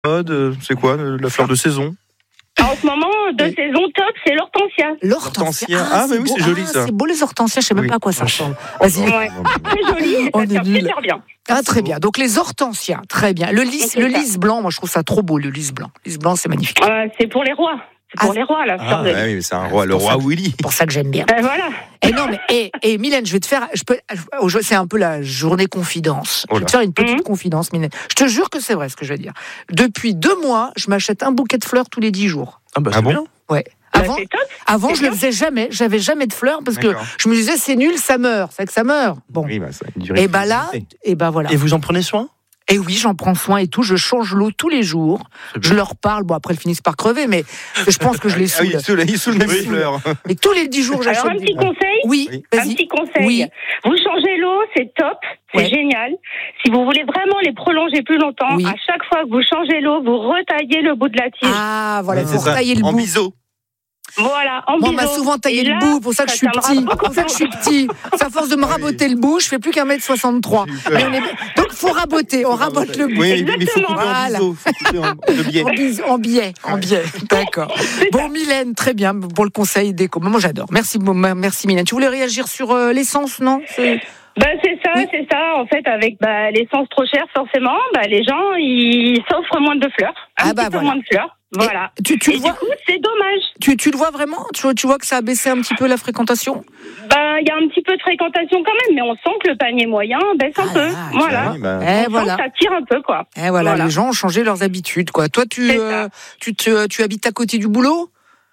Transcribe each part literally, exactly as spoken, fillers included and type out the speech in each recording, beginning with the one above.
mode, c'est quoi la fleur de saison? En ce moment, de oui. saison top, c'est l'hortensia. L'hortensia. Ah, ah mais oui, c'est joli ça. Ah, c'est beau les hortensias, je sais même oui. pas à quoi ça ressemble. Vas-y. Ouais. C'est joli, et ça sert super bien. Ah, très bien. Donc les hortensias, très bien. Le lys, le lys blanc, moi je trouve ça trop beau, le lys blanc. Le lys blanc, c'est magnifique. Euh, c'est pour les rois. C'est pour ah, les rois, la fleur ah, de lys. Ah oui, mais c'est un roi, le roi Willy. C'est pour ça que j'aime bien. Euh, voilà. Et non, mais et, et Mylène, je vais te faire, je peux, c'est un peu la journée confidence. Oh je vais te faire une petite mmh. confidence, Mylène. Je te jure que c'est vrai ce que je vais dire. Depuis deux mois, je m'achète un bouquet de fleurs tous les dix jours. Ah bah c'est ah bon bien. Ouais. Avant, bah, avant je ne le faisais jamais. J'avais jamais de fleurs parce D'accord. que je me disais c'est nul, ça meurt. C'est que ça meurt. Bon. Oui, bah, ça et bah là, et bah voilà. Et vous en prenez soin? Et oui, j'en prends soin et tout. Je change l'eau tous les jours. Je leur parle. Bon, après, elles finissent par crever, mais je pense que je les saoule. Ah oui, ils saoulent même les fleurs. Et tous les dix jours, j'achète. Alors, un petit des... conseil. Oui, un petit conseil. Oui. Vous changez l'eau, c'est top, c'est ouais. génial. Si vous voulez vraiment les prolonger plus longtemps, oui. à chaque fois que vous changez l'eau, vous retaillez le bout de la tige. Ah, voilà, vous retaillez le bout. En biseau. Voilà, en Moi, on m'a souvent taillé le bout, pour ça que je suis petit. Pour ça que je suis petit. C'est à force de me raboter le bout, je fais plus qu'un mètre soixante-trois. Mais on est... Donc, il faut raboter, on rabote le bout. Oui, mais il faut couper voilà. en biseau, faut couper en, de biais. En, bis, en biais, en biais, d'accord. Bon, Mylène, très bien, pour le conseil déco. Moi, j'adore. Merci, merci Mylène. Tu voulais réagir sur euh, l'essence, non? c'est... Bah c'est ça, oui. c'est ça. En fait, avec bah, l'essence trop chère, forcément, bah, les gens ils s'offrent moins de fleurs, un ah bah, petit peu voilà. moins de fleurs. Voilà. Et tu, tu Et le du vois... coup, c'est dommage. Tu, tu le vois vraiment? tu, tu vois que ça a baissé un petit peu la fréquentation? Bah, il y a un petit peu de fréquentation quand même, mais on sent que le panier moyen baisse un ah, peu. Ah, voilà. bah... on eh, voilà. ça tire un peu, quoi. Et voilà, voilà, les gens ont changé leurs habitudes, quoi. Toi, tu, euh, tu, te, tu habites à côté du boulot?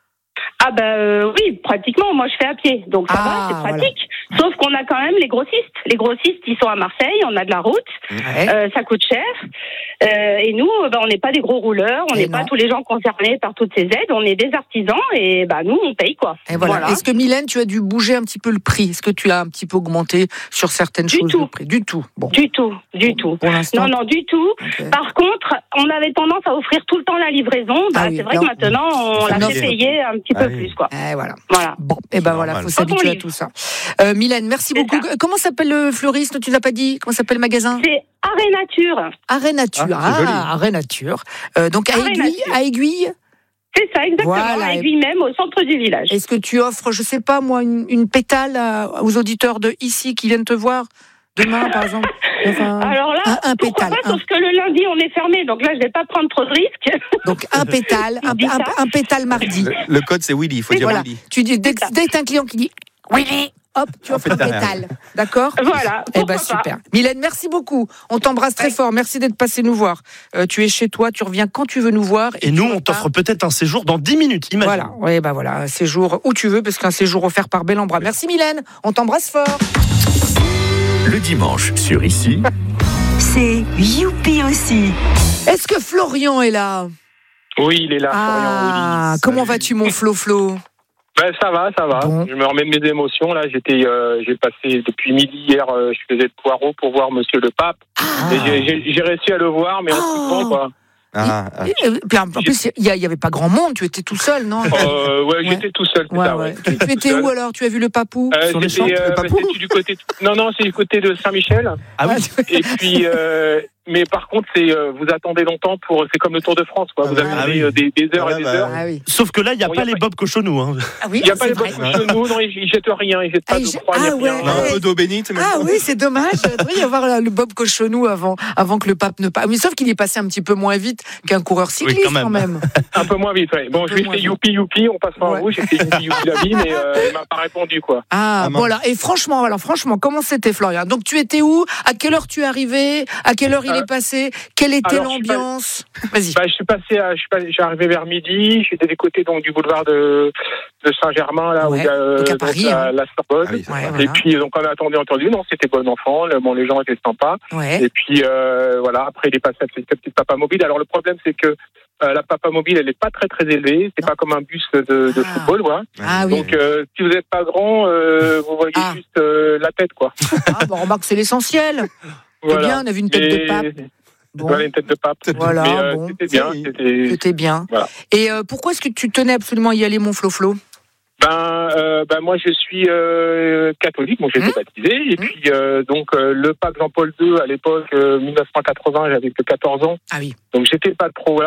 Ah bah euh, oui, pratiquement. Moi, je fais à pied, donc ça ah, va, c'est pratique. Voilà. Sauf qu'on a quand même les grossistes. Les grossistes, ils sont à Marseille, on a de la route, ouais. euh, ça coûte cher. Euh, et nous, bah, on n'est pas des gros rouleurs, on n'est pas tous les gens concernés par toutes ces aides. On est des artisans et bah nous, on paye quoi. Et voilà. Voilà. Est-ce que Mylène, tu as dû bouger un petit peu le prix? Est-ce que tu as un petit peu augmenté sur certaines du choses tout. le prix? Du tout. Bon. Du tout, du tout. Pour l'instant. Non, non, du tout. Okay. Par contre, on avait tendance à offrir tout le temps la livraison. Bah, ah oui, c'est vrai non. que maintenant, on l'a fait payer un petit ah peu oui. plus quoi. Et voilà. Voilà. Bon, et ben voilà, faut s'habituer à tout ça. Euh, Mylène, merci c'est beaucoup. Ça. Comment s'appelle le fleuriste? Tu l'as pas dit? Comment s'appelle le magasin? C'est Arrêt Nature. Arrêt Nature. Ah, ah Arrêt Nature. Euh, donc à Arrêt Aiguille, Nature. à Aiguille. C'est ça, exactement. Voilà. À Aiguille même, au centre du village. Est-ce que tu offres, je sais pas moi, une, une pétale à, aux auditeurs de ici qui viennent te voir demain, par exemple? Enfin, alors là, un, un pétale. Pas, un... Sauf que le lundi, on est fermé, donc là, je vais pas prendre trop de risques. Donc un pétale, un, un, un pétale mardi. Le, le code, c'est Willy, il faut dire voilà. Willy. Tu dis, dès, dès que t'as un client qui dit Willy, hop, tu offres un pétale. D'accord? Voilà. Eh ben super. Pas. Mylène, merci beaucoup. On t'embrasse très ouais. fort. Merci d'être passé nous voir. Euh, tu es chez toi, tu reviens quand tu veux nous voir. Et, et nous, on t'offre pas... peut-être un séjour dans dix minutes, imagine. Voilà, oui, bah voilà, un séjour où tu veux, parce qu'un séjour offert par Bel en Bras. Merci Mylène, on t'embrasse fort. Le dimanche, sur Ici, c'est Youpi aussi. Est-ce que Florian est là? Oui, il est là, ah, Florian. Oui. Comment vas-tu, mon Flo Flo? Ben, ça va, ça va. Bon. Je me remets de mes émotions. Là, j'étais, euh, j'ai passé depuis midi hier, euh, je faisais de Poirot pour voir Monsieur le Pape. Ah. Et j'ai, j'ai, j'ai réussi à le voir, mais en oh. tout temps, quoi. Ah, ah. Et, et, et, en plus, il n'y avait pas grand monde, tu étais tout seul, non? euh, ouais, ouais, j'étais tout seul. Ouais, ça, ouais. Ouais. Tu étais où alors? Tu as vu le papou euh, sur les champs euh, bah, du côté de... Non, non, c'est du côté de Saint-Michel. Ah oui. Et puis, euh, mais par contre, c'est euh, vous attendez longtemps pour. C'est comme le Tour de France, quoi. Vous ah, attendez ah, oui. des, des heures ah, et des bah, heures. Ah, oui. Sauf que là, il n'y a bon, pas y a les pas... Bob Cochonou. Hein. Ah oui, il n'y a pas les Bob Cochonou. Non, ils ne jettent rien. Ils ne jettent pas ah, de croix. Ah ouais. Un peu d'eau bénite. Ah oui, c'est dommage. Il devrait y avoir le Bob Cochonou avant, avant que le pape ne passe. Mais sauf qu'il est passé un petit peu moins vite qu'un coureur cycliste, oui, quand même. Quand même. Un peu moins vite, oui. Bon, je lui ai fait youpi youpi, on passe pas en rouge. J'ai fait youpi youpi la vie, mais euh, il m'a pas répondu, quoi. Ah, bon, alors, et franchement, alors, franchement, comment c'était, Florian? Donc, tu étais où? À quelle heure tu es arrivé? À quelle heure il est passé? Quelle était alors, l'ambiance? Pas... Vas-y. Bah, je suis passé à, je suis, pas, je suis arrivé vers midi. J'étais des côtés, donc, du boulevard de, de Saint-Germain, là, ouais, où il y a, euh, donc à Paris, donc, hein. la, la Sorbonne. Ah oui, ouais, voilà. Et puis, donc, on a attendu, entendu. Non, c'était bon enfant. Le, bon, les gens étaient sympas. Ouais. Et puis, euh, voilà. Après, il est passé à cette petite papa mobile. Alors, le problème, c'est que, Euh, la papa mobile, elle n'est pas très très élevée. C'est non. pas comme un bus de, de ah. football, quoi. Ah, oui. Donc, euh, si vous n'êtes pas grand, euh, vous voyez ah. juste euh, la tête, quoi. Ah, bon, remarque, c'est l'essentiel. Voilà. C'est bien, on a vu une tête Mais... de pape. Bon. Voilà, une tête de pape. Voilà, Mais, euh, bon. C'était bien. C'était, c'était bien. Voilà. Et euh, pourquoi est-ce que tu tenais absolument à y aller, mon Flo-Flo? Bah, Ben, euh, ben moi je suis euh, catholique, donc j'ai été mmh. baptisé, et mmh. puis euh, donc euh, le pape Jean-Paul deux à l'époque, euh, mille neuf cent quatre-vingts, j'avais que quatorze ans, ah oui. donc j'étais pas trop là.